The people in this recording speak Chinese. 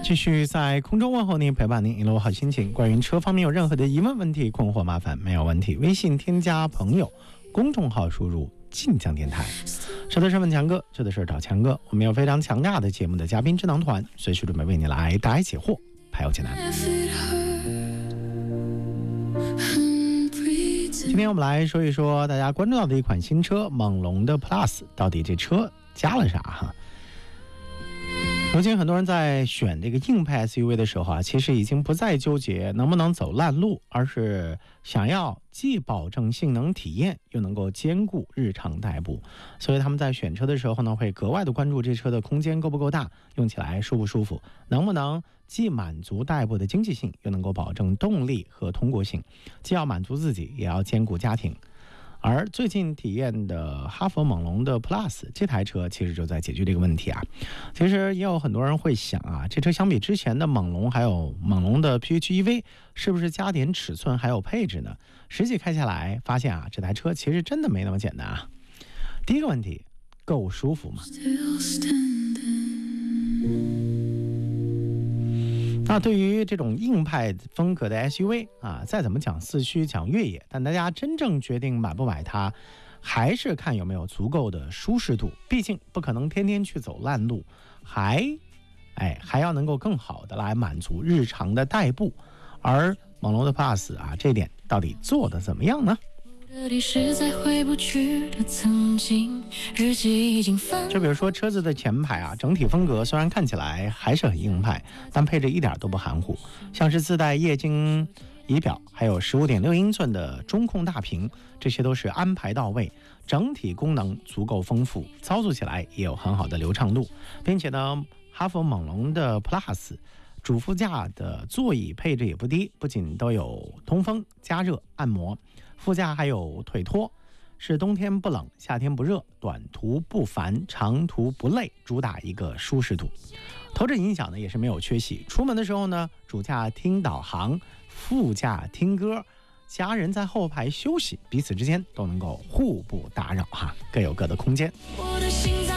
继续在空中问候您，陪伴您一路好心情。关于车方面有任何的疑问、问题、困惑、麻烦，没有问题，微信添加朋友，公众号输入晋江电台。说的是问强哥，说的是找强哥。我们有非常强大的节目的嘉宾智囊团，随时准备为你来答疑解惑，排忧解难。今天我们来说一说大家关注到的一款新车猛龙的 Plus， 到底这车加了啥哈？如今很多人在选这个硬派 SUV 的时候其实已经不再纠结能不能走烂路，而是想要既保证性能体验，又能够兼顾日常代步。所以他们在选车的时候呢，会格外的关注这车的空间够不够大，用起来舒不舒服，能不能既满足代步的经济性，又能够保证动力和通过性，既要满足自己，也要兼顾家庭。而最近体验的哈弗猛龙的 Plus 这台车其实就在解决这个问题啊。其实也有很多人会想这车相比之前的猛龙还有猛龙的 PHEV 是不是加点尺寸还有配置呢？实际开下来发现这台车其实真的没那么简单啊。第一个问题，够舒服吗？那对于这种硬派风格的 SUV 再怎么讲四驱讲越野，但大家真正决定买不买它，还是看有没有足够的舒适度。毕竟不可能天天去走烂路，还要能够更好的来满足日常的代步。而猛龙的 Plus 这点到底做得怎么样呢？就比如说车子的前排整体风格虽然看起来还是很硬派，但配置一点都不含糊，像是自带液晶仪表，还有 15.6 英寸的中控大屏，这些都是安排到位，整体功能足够丰富，操作起来也有很好的流畅度。并且呢，哈弗猛龙的 Plus 主副驾的座椅配置也不低，不仅都有通风、加热、按摩，副驾还有腿托，是冬天不冷夏天不热，短途不烦长途不累，主打一个舒适度。头枕音响呢也是没有缺席，出门的时候呢，主驾听导航，副驾听歌，家人在后排休息，彼此之间都能够互不打扰各有各的空间。